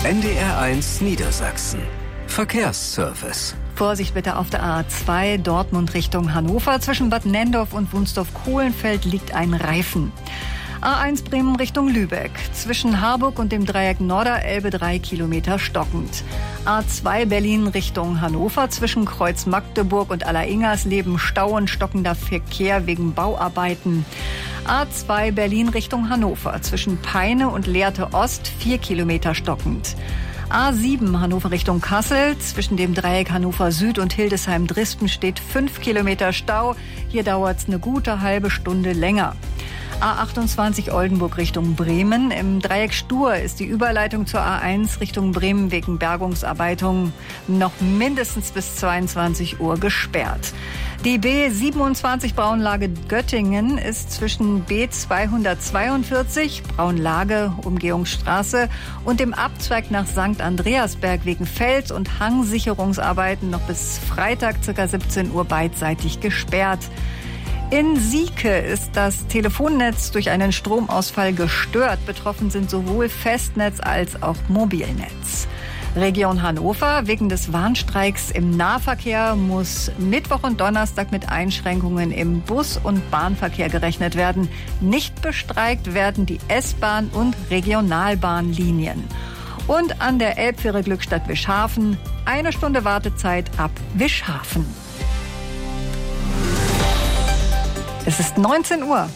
NDR1 Niedersachsen. Verkehrsservice. Vorsicht bitte auf der A2 Dortmund Richtung Hannover. Zwischen Bad Nenndorf und Wunsdorf-Kohlenfeld liegt ein Reifen. A1 Bremen Richtung Lübeck. Zwischen Harburg und dem Dreieck Norderelbe 3 Kilometer stockend. A2 Berlin Richtung Hannover. Zwischen Kreuz Magdeburg und Alleringers-Leben Stau und stockender Verkehr wegen Bauarbeiten. A2 Berlin Richtung Hannover. Zwischen Peine und Lehrte Ost 4 Kilometer stockend. A7 Hannover Richtung Kassel. Zwischen dem Dreieck Hannover Süd und Hildesheim-Drispen steht 5 Kilometer Stau. Hier dauert es eine gute halbe Stunde länger. A28 Oldenburg Richtung Bremen. Im Dreieck Stur ist die Überleitung zur A1 Richtung Bremen wegen Bergungsarbeiten noch mindestens bis 22 Uhr gesperrt. Die B27 Braunlage Göttingen ist zwischen B242 Braunlage Umgehungsstraße und dem Abzweig nach St. Andreasberg wegen Fels- und Hangsicherungsarbeiten noch bis Freitag ca. 17 Uhr beidseitig gesperrt. In Sieke ist das Telefonnetz durch einen Stromausfall gestört. Betroffen sind sowohl Festnetz als auch Mobilnetz. Region Hannover. Wegen des Warnstreiks im Nahverkehr muss Mittwoch und Donnerstag mit Einschränkungen im Bus- und Bahnverkehr gerechnet werden. Nicht bestreikt werden die S-Bahn- und Regionalbahnlinien. Und an der Elbfähre Glückstadt-Wischhafen 1 Stunde Wartezeit ab Wischhafen. Es ist 19 Uhr.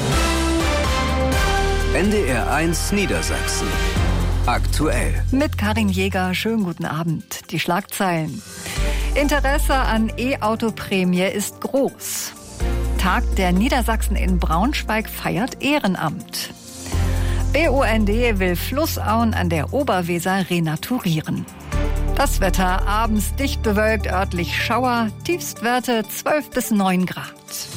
NDR1 Niedersachsen. Aktuell. Mit Karin Jäger, schönen guten Abend. Die Schlagzeilen. Interesse an E-Auto-Prämie ist groß. Tag der Niedersachsen in Braunschweig feiert Ehrenamt. BUND will Flussauen an der Oberweser renaturieren. Das Wetter abends dicht bewölkt, örtlich Schauer, Tiefstwerte 12 bis 9 Grad.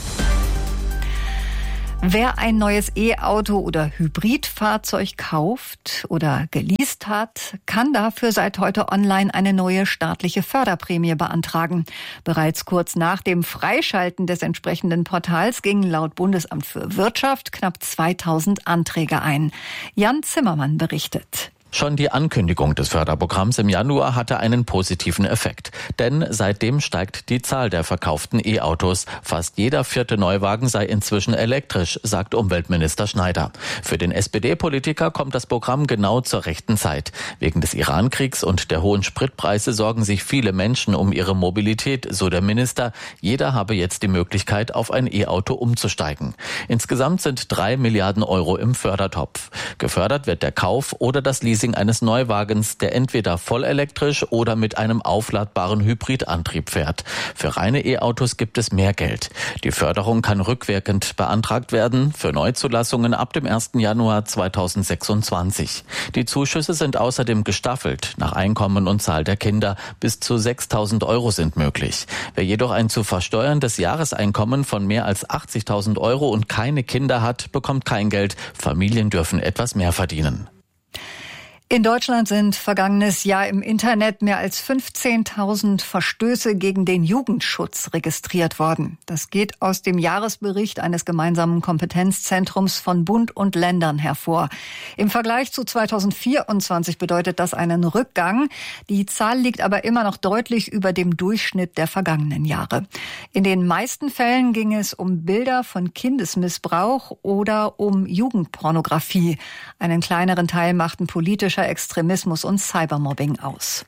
Wer ein neues E-Auto oder Hybridfahrzeug kauft oder geleast hat, kann dafür seit heute online eine neue staatliche Förderprämie beantragen. Bereits kurz nach dem Freischalten des entsprechenden Portals gingen laut Bundesamt für Wirtschaft knapp 2000 Anträge ein. Jan Zimmermann berichtet. Schon die Ankündigung des Förderprogramms im Januar hatte einen positiven Effekt. Denn seitdem steigt die Zahl der verkauften E-Autos. Fast jeder 4. Neuwagen sei inzwischen elektrisch, sagt Umweltminister Schneider. Für den SPD-Politiker kommt das Programm genau zur rechten Zeit. Wegen des Iran-Kriegs und der hohen Spritpreise sorgen sich viele Menschen um ihre Mobilität, so der Minister. Jeder habe jetzt die Möglichkeit, auf ein E-Auto umzusteigen. Insgesamt sind 3 Milliarden Euro im Fördertopf. Gefördert wird der Kauf oder das Leasing eines Neuwagens, der entweder vollelektrisch oder mit einem aufladbaren Hybridantrieb fährt. Für reine E-Autos gibt es mehr Geld. Die Förderung kann rückwirkend beantragt werden für Neuzulassungen ab dem 1. Januar 2026. Die Zuschüsse sind außerdem gestaffelt nach Einkommen und Zahl der Kinder. Bis zu 6.000 Euro sind möglich. Wer jedoch ein zu versteuerndes Jahreseinkommen von mehr als 80.000 Euro und keine Kinder hat, bekommt kein Geld. Familien dürfen etwas mehr verdienen. In Deutschland sind vergangenes Jahr im Internet mehr als 15.000 Verstöße gegen den Jugendschutz registriert worden. Das geht aus dem Jahresbericht eines gemeinsamen Kompetenzzentrums von Bund und Ländern hervor. Im Vergleich zu 2024 bedeutet das einen Rückgang. Die Zahl liegt aber immer noch deutlich über dem Durchschnitt der vergangenen Jahre. In den meisten Fällen ging es um Bilder von Kindesmissbrauch oder um Jugendpornografie. Einen kleineren Teil machten politischer Extremismus und Cybermobbing aus.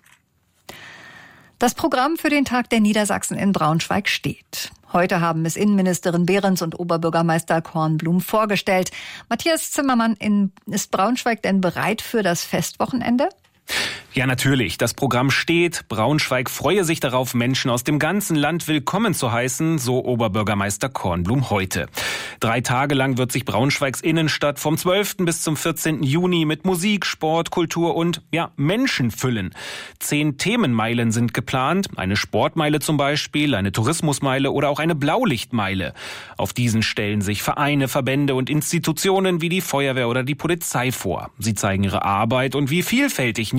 Das Programm für den Tag der Niedersachsen in Braunschweig steht. Heute haben es Innenministerin Behrens und Oberbürgermeister Kornblum vorgestellt. Matthias Zimmermann, ist Braunschweig denn bereit für das Festwochenende? Ja, natürlich. Das Programm steht. Braunschweig freue sich darauf, Menschen aus dem ganzen Land willkommen zu heißen, so Oberbürgermeister Kornblum heute. 3 Tage lang wird sich Braunschweigs Innenstadt vom 12. bis zum 14. Juni mit Musik, Sport, Kultur und, Menschen füllen. 10 Themenmeilen sind geplant. Eine Sportmeile zum Beispiel, eine Tourismusmeile oder auch eine Blaulichtmeile. Auf diesen stellen sich Vereine, Verbände und Institutionen wie die Feuerwehr oder die Polizei vor. Sie zeigen ihre Arbeit und wie vielfältig Niedersachsen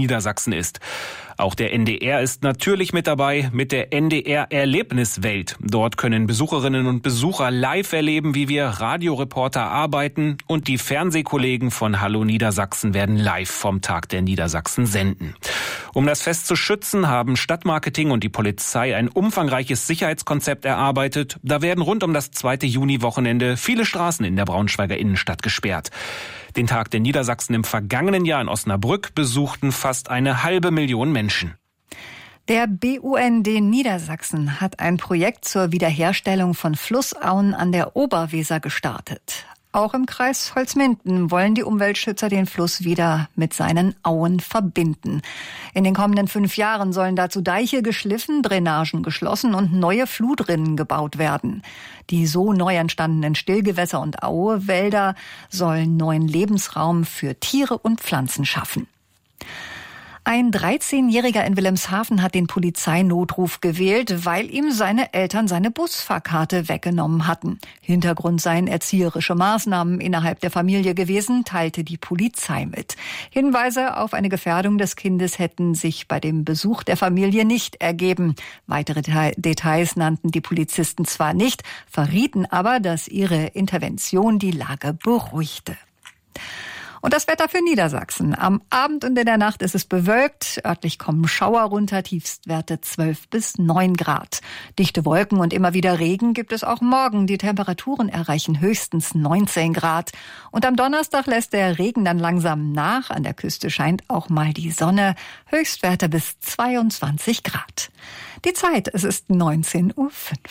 Niedersachsen ist. Auch der NDR ist natürlich mit dabei mit der NDR-Erlebniswelt. Dort können Besucherinnen und Besucher live erleben, wie wir Radioreporter arbeiten, und die Fernsehkollegen von Hallo Niedersachsen werden live vom Tag der Niedersachsen senden. Um das Fest zu schützen, haben Stadtmarketing und die Polizei ein umfangreiches Sicherheitskonzept erarbeitet. Da werden rund um das 2. Juni-Wochenende viele Straßen in der Braunschweiger Innenstadt gesperrt. Den Tag der Niedersachsen im vergangenen Jahr in Osnabrück besuchten fast 500.000 Menschen. Der BUND Niedersachsen hat ein Projekt zur Wiederherstellung von Flussauen an der Oberweser gestartet. Auch im Kreis Holzminden wollen die Umweltschützer den Fluss wieder mit seinen Auen verbinden. In den kommenden 5 Jahren sollen dazu Deiche geschliffen, Drainagen geschlossen und neue Flutrinnen gebaut werden. Die so neu entstandenen Stillgewässer und Auwälder sollen neuen Lebensraum für Tiere und Pflanzen schaffen. Ein 13-Jähriger in Wilhelmshaven hat den Polizeinotruf gewählt, weil ihm seine Eltern seine Busfahrkarte weggenommen hatten. Hintergrund seien erzieherische Maßnahmen innerhalb der Familie gewesen, teilte die Polizei mit. Hinweise auf eine Gefährdung des Kindes hätten sich bei dem Besuch der Familie nicht ergeben. Weitere Details nannten die Polizisten zwar nicht, verrieten aber, dass ihre Intervention die Lage beruhigte. Und das Wetter für Niedersachsen. Am Abend und in der Nacht ist es bewölkt. Örtlich kommen Schauer runter, Tiefstwerte 12 bis 9 Grad. Dichte Wolken und immer wieder Regen gibt es auch morgen. Die Temperaturen erreichen höchstens 19 Grad. Und am Donnerstag lässt der Regen dann langsam nach. An der Küste scheint auch mal die Sonne. Höchstwerte bis 22 Grad. Die Zeit, es ist 19:05 Uhr.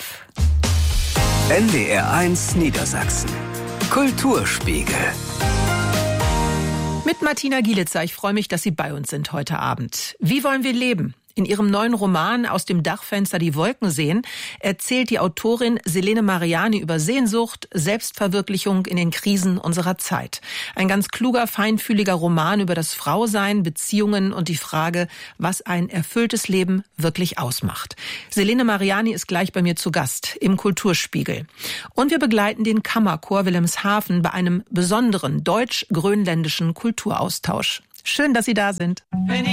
NDR1 Niedersachsen. Kulturspiegel. Mit Martina Gielitzer. Ich freue mich, dass Sie bei uns sind heute Abend. Wie wollen wir leben? In ihrem neuen Roman Aus dem Dachfenster die Wolken sehen erzählt die Autorin Selene Mariani über Sehnsucht, Selbstverwirklichung in den Krisen unserer Zeit. Ein ganz kluger, feinfühliger Roman über das Frausein, Beziehungen und die Frage, was ein erfülltes Leben wirklich ausmacht. Selene Mariani ist gleich bei mir zu Gast im Kulturspiegel. Und wir begleiten den Kammerchor Wilhelmshaven bei einem besonderen deutsch-grönländischen Kulturaustausch. Schön, dass Sie da sind.